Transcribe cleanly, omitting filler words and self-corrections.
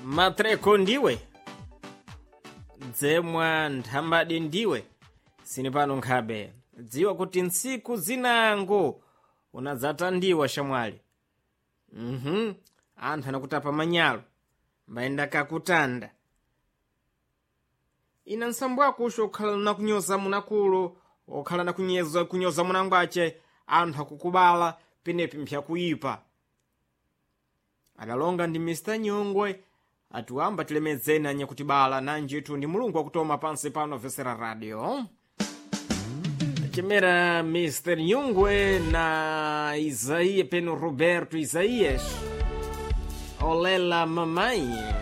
matreko ndiwe dzemwa nthambadi ndiwe sini pano nkhabe dziwa kuti ntsiku zinango unadzatandiwa shamwali. Anthu anakutapa manyalo mbayenda kakutanda ina nsambo akusho okhala nakunyoza munakulo okhala nakunyoza munangwace anthu akukubala penepi mpya kuyipa adalonga ndi Mr. Nyungwe atiwamba tilemedzeni anya kuti bala nanjitu ndi mulungu wakutoma pansi pano Vesera Radio chimera Mr. Nyungwe na Isaías peno Roberto Isaías olela mamai